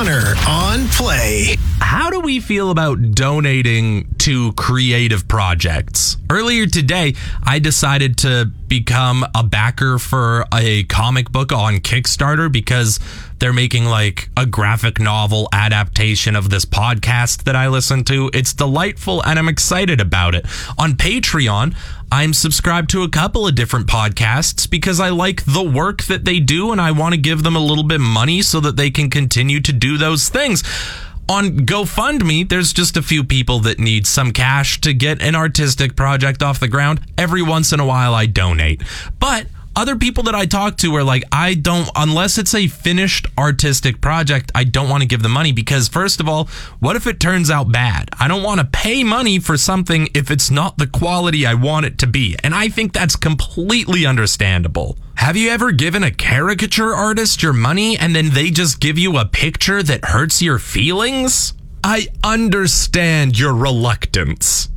Connor on Play. How do we feel about donating to creative projects? Earlier today, I decided to become a backer for a comic book on Kickstarter because they're making like a graphic novel adaptation of this podcast that I listen to. It's delightful and I'm excited about it. On Patreon, I'm subscribed to a couple of different podcasts because I like the work that they do and I want to give them a little bit of money so that they can continue to do those things. On GoFundMe, there's just a few people that need some cash to get an artistic project off the ground. Every once in a while, I donate. But other people that I talk to are like, unless it's a finished artistic project, I don't want to give the money because, first of all, what if it turns out bad? I don't want to pay money for something if it's not the quality I want it to be. And I think that's completely understandable. Have you ever given a caricature artist your money and then they just give you a picture that hurts your feelings? I understand your reluctance.